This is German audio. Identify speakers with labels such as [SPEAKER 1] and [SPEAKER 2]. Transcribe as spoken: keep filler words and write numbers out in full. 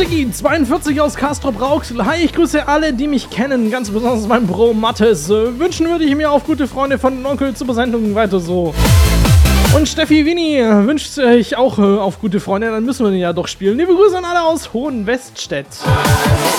[SPEAKER 1] Siggi zweiundvierzig aus Castrop Rauxel. Hi, ich grüße alle, die mich kennen, ganz besonders meinen Bro Mattes. Äh, wünschen würde ich mir auf gute Freunde von Onkel zur Sendung weiter so. Und Steffi Winnie äh, wünscht sich auch äh, auf gute Freunde, dann müssen wir den ja doch spielen. Liebe Grüße an alle aus Hohenweststedt.